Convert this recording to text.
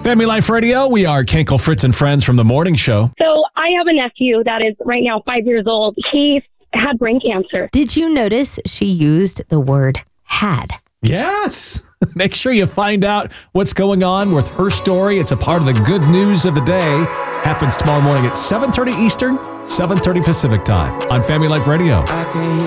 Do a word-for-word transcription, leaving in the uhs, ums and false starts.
Family Life Radio, we are Kenkel, Fritz, and Friends from the morning show. So I have a nephew that is right now five years old. He had brain cancer. Did you notice she used the word had? Yes. Make sure you find out what's going on with her story. It's a part of the good news of the day. Happens tomorrow morning at seven thirty Eastern, seven thirty Pacific time on Family Life Radio.